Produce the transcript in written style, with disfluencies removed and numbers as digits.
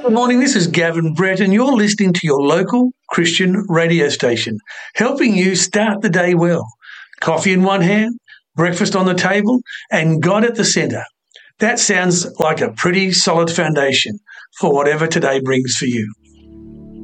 Good morning, this is Gavin Brett, and you're listening to your local Christian radio station, helping you start the day well. Coffee in one hand, breakfast on the table, and God at the centre. That sounds like a pretty solid foundation for whatever today brings for you.